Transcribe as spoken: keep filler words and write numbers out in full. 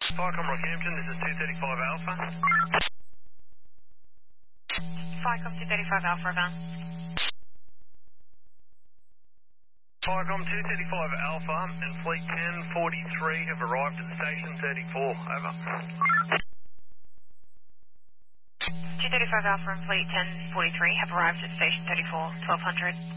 Firecom Rockhampton, this is two thirty-five Alpha. Firecom two thirty-five Alpha, over. Firecom two thirty-five Alpha and Fleet ten forty-three have arrived at Station thirty-four, over. two thirty-five Alpha and Fleet ten forty-three have arrived at Station thirty-four, twelve hundred.